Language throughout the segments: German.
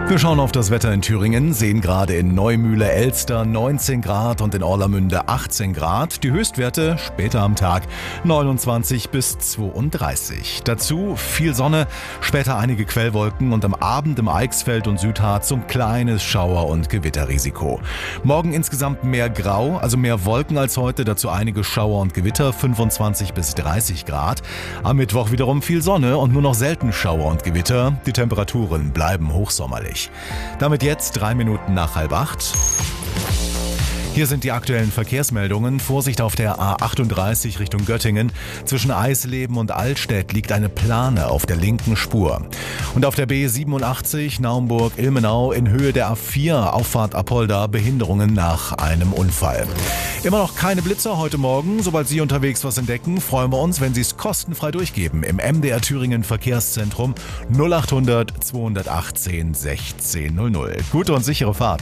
Wir schauen auf das Wetter in Thüringen, sehen gerade in Neumühle-Elster 19 Grad und in Orlamünde 18 Grad. Die Höchstwerte später am Tag 29 bis 32. Dazu viel Sonne, später einige Quellwolken und am Abend im Eichsfeld und Südharz so ein kleines Schauer- und Gewitterrisiko. Morgen insgesamt mehr Grau, also mehr Wolken als heute, dazu einige Schauer und Gewitter, 25 bis 30 Grad. Am Mittwoch wiederum viel Sonne und nur noch selten Schauer und Gewitter. Die Temperaturen bleiben hochsommerlich. Damit jetzt 3 Minuten nach 7:30. Hier sind die aktuellen Verkehrsmeldungen. Vorsicht auf der A38 Richtung Göttingen. Zwischen Eisleben und Altstedt liegt eine Plane auf der linken Spur. Und auf der B87 Naumburg-Ilmenau in Höhe der A4 Auffahrt Apolda Behinderungen nach einem Unfall. Immer noch keine Blitzer heute Morgen. Sobald Sie unterwegs was entdecken, freuen wir uns, wenn Sie es kostenfrei durchgeben. Im MDR Thüringen Verkehrszentrum 0800 218 1600. Gute und sichere Fahrt.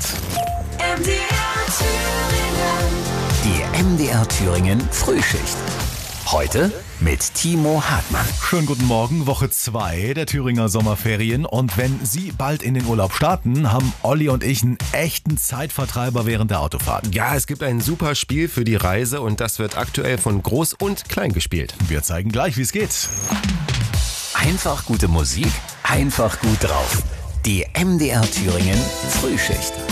Die MDR Thüringen Frühschicht. Heute mit Timo Hartmann. Schönen guten Morgen, Woche 2 der Thüringer Sommerferien. Und wenn Sie bald in den Urlaub starten, haben Olli und ich einen echten Zeitvertreiber während der Autofahrt. Ja, es gibt ein super Spiel für die Reise und das wird aktuell von Groß und Klein gespielt. Wir zeigen gleich, wie es geht. Einfach gute Musik, einfach gut drauf. Die MDR Thüringen Frühschicht.